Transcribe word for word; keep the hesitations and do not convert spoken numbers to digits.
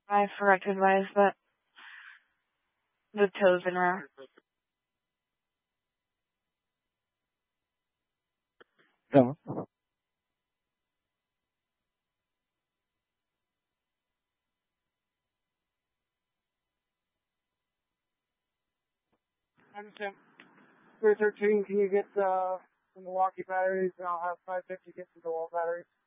I forgot to advise that the tow's in route. No. Understand. three thirteen, can you get uh, some Milwaukee batteries, and I'll have five fifty get some DeWalt batteries.